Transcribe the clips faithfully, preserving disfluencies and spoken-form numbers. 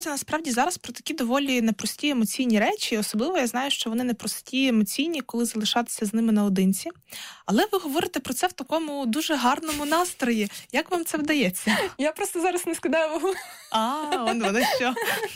Це насправді зараз про такі доволі непрості емоційні речі. Особливо я знаю, що вони непрості емоційні, коли залишатися з ними наодинці. Але ви говорите про це в такому дуже гарному настрої. Як вам це вдається? Я просто зараз не скидаю вагу. А, он воно що.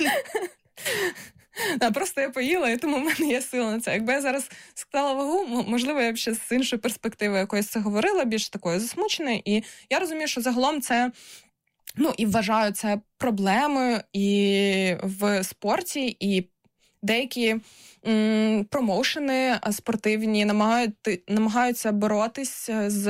А, просто я поїла, і тому в мене є сила на це. Якби я зараз склала вагу, можливо, я б ще з іншої перспективи якоїсь це говорила, більш такою засмученою. І я розумію, що загалом це, ну, і вважаю це проблемою і в спорті, і деякі м, промоушени спортивні намагають, намагаються боротись з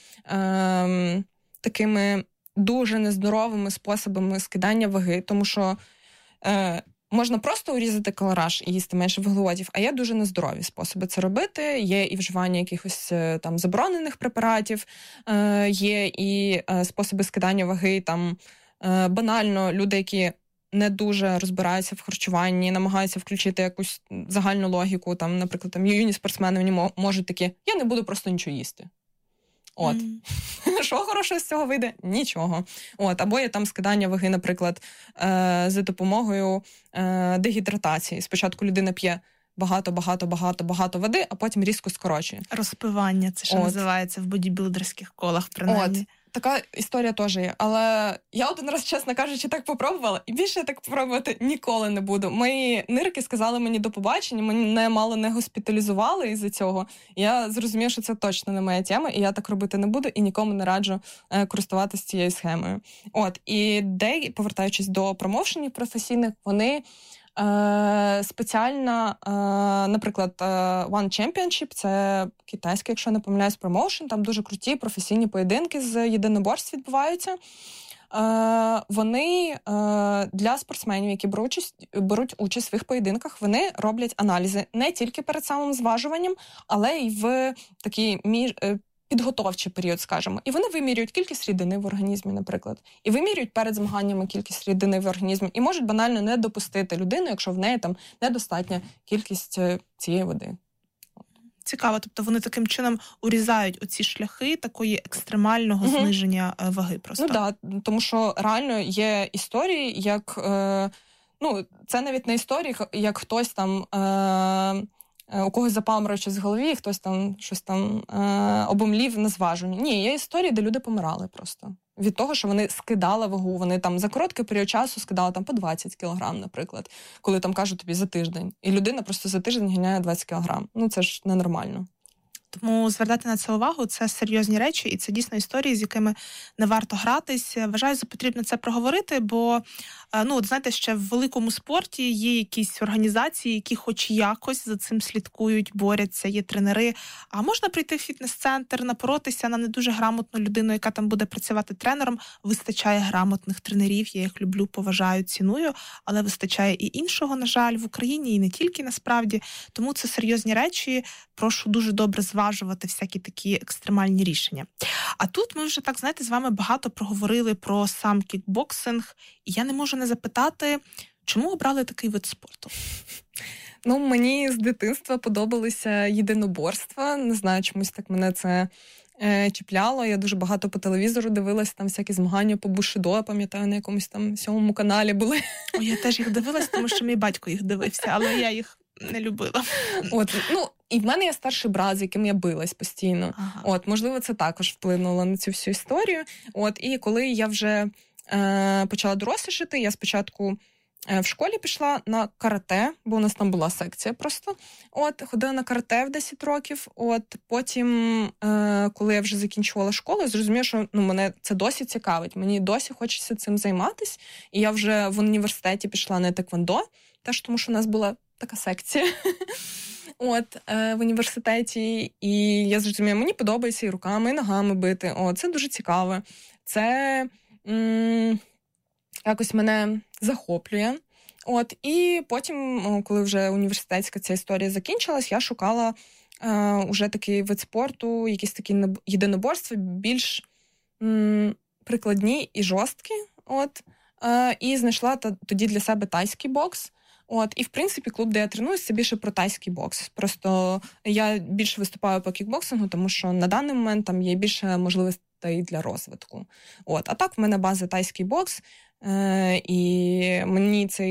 е, такими дуже нездоровими способами скидання ваги, тому що е, можна просто урізати калораж і їсти менше вуглеводів, а є дуже нездорові способи це робити. Є і вживання якихось там заборонених препаратів, е, є і е, способи скидання ваги, там е, банально люди, які не дуже розбираються в харчуванні, намагаються включити якусь загальну логіку, там, наприклад, там юні спортсмени вони можуть такі, я не буду просто нічого їсти. От. Mm. Що хорошого з цього вийде? Нічого. От. Або є там скидання ваги, наприклад, е- за допомогою е- дегідратації. Спочатку людина п'є багато-багато-багато-багато води, а потім різко скорочує. Розпивання, це що От. називається в бодібілдерських колах, принаймні. От. Така історія теж є. Але я один раз, чесно кажучи, так попробувала, і більше я так попробувати ніколи не буду. Мої нирки сказали мені до побачення, мене мало не госпіталізували із-за цього. Я зрозуміла, що це точно не моя тема, і я так робити не буду, і нікому не раджу е, користуватися цією схемою. От. І де, повертаючись до промоушенів професійних, вони Е, спеціальна, е, наприклад, One Championship, це китайський, якщо не помиляюсь, промоушен, там дуже круті професійні поєдинки з єдиноборств відбуваються. Е, вони е, для спортсменів, які беруть участь, беруть участь в своїх поєдинках, вони роблять аналізи не тільки перед самим зважуванням, але й в такий між підготовчий період, скажімо. І вони вимірюють кількість рідини в організмі, наприклад. І вимірюють перед змаганнями кількість рідини в організмі. І можуть банально не допустити людину, якщо в неї там недостатня кількість цієї води. Цікаво, тобто вони таким чином урізають оці шляхи такої екстремального угу. зниження ваги просто. Ну так, да, тому що реально є історії, як... Е, ну, це навіть не історії, як хтось там... Е, у когось запаморочить з голові, хтось там щось там е, обомлів на зваженні. Ні, є історії, де люди помирали просто. Від того, що вони скидали вагу. Вони там за короткий період часу скидали там по двадцять кілограм, наприклад. Коли там кажуть тобі за тиждень. І людина просто за тиждень ганяє двадцять кілограм. Ну, це ж ненормально. Тому звертати на це увагу, це серйозні речі, і це дійсно історії, з якими не варто гратись. Вважаю, що потрібно це проговорити, бо, ну, от знаєте, ще в великому спорті є якісь організації, які хоч якось за цим слідкують, борються, є тренери. А можна прийти в фітнес-центр, напоротися на не дуже грамотну людину, яка там буде працювати тренером. Вистачає грамотних тренерів, я їх люблю, поважаю, ціную, але вистачає і іншого, на жаль, в Україні, і не тільки насправді. Тому це серйозні речі. Прошу дуже добре зважувати всякі такі екстремальні рішення. А тут ми вже, так, знаєте, з вами багато проговорили про сам кікбоксинг, і я не можу не запитати, чому обрали такий вид спорту? Ну, мені з дитинства подобалися єдиноборства. Не знаю, чомусь так мене це е, чіпляло. Я дуже багато по телевізору дивилася, там всякі змагання по бушидо, пам'ятаю, на якомусь там сьомому каналі були. О, я теж їх дивилась, тому що мій батько їх дивився, але я їх не любила. От, ну, і в мене є старший брат, з яким я билась постійно. Ага. От, можливо, це також вплинуло на цю всю історію. От, і коли я вже е, почала дорослішати, я спочатку е, в школі пішла на карате, бо у нас там була секція просто. От, ходила на карате в десять років. От, потім, е, коли я вже закінчувала школу, зрозуміла, що ну, мене це досі цікавить. Мені досі хочеться цим займатися. І я вже в університеті пішла на теквондо, теж тому що у нас була така секція. От, е, в університеті, і я зрозуміла, мені подобається і руками, і ногами бити. О, це дуже цікаво. Це м- якось мене захоплює. От, і потім, коли вже університетська ця історія закінчилась, я шукала е, уже такий вид спорту, якісь такі єдиноборства, більш м- прикладні і жорсткі. От, е, і знайшла тоді для себе тайський бокс. От, і, в принципі, клуб, де я тренуюсь, це більше про тайський бокс. Просто я більше виступаю по кікбоксингу, тому що на даний момент там є більше можливостей для розвитку. От, а так, в мене база тайський бокс, е- і мені цей